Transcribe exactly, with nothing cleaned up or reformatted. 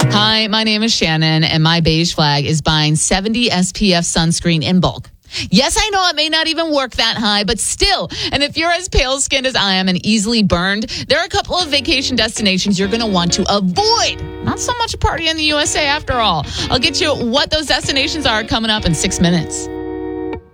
Hi, my name is Shannon, and my beige flag is buying seventy S P F sunscreen in bulk. Yes, I know it may not even work that high, but still. And if you're as pale-skinned as I am and easily burned, there are a couple of vacation destinations you're going to want to avoid. Not so much a party in the U S A after all. I'll get you what those destinations are coming up in six minutes.